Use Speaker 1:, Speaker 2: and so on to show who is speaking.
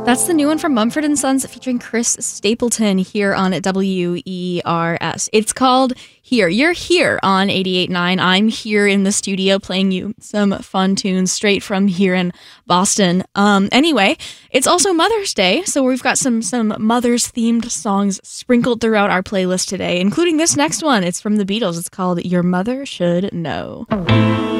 Speaker 1: That's the new one from Mumford & Sons featuring Chris Stapleton here on WERS. It's called Here. You're here on 88.9. I'm here in the studio playing you some fun tunes straight from here in Boston. Anyway, it's also Mother's Day, so we've got some mothers-themed songs sprinkled throughout our playlist today, including this next one. It's from the Beatles. It's called Your Mother Should Know.